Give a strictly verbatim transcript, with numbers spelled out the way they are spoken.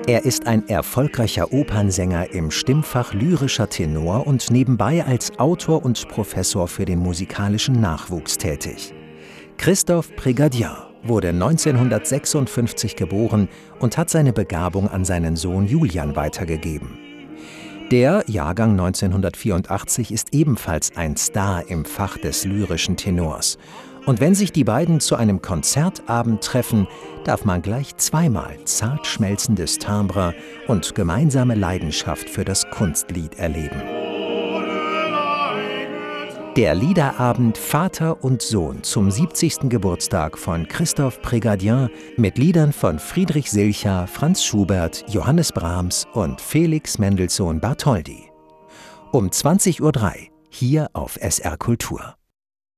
Er ist ein erfolgreicher Opernsänger im Stimmfach lyrischer Tenor und nebenbei als Autor und Professor für den musikalischen Nachwuchs tätig. Christophe Prégardien wurde neunzehnhundertsechsundfünfzig geboren und hat seine Begabung an seinen Sohn Julian weitergegeben. Der, Jahrgang neunzehnhundertvierundachtzig, ist ebenfalls ein Star im Fach des lyrischen Tenors. Und wenn sich die beiden zu einem Konzertabend treffen, darf man gleich zweimal zart schmelzendes Timbre und gemeinsame Leidenschaft für das Kunstlied erleben. Der Liederabend Vater und Sohn zum siebzigsten Geburtstag von Christophe Prégardien mit Liedern von Friedrich Silcher, Franz Schubert, Johannes Brahms und Felix Mendelssohn Bartholdy. Um zwanzig Uhr drei hier auf S R Kultur.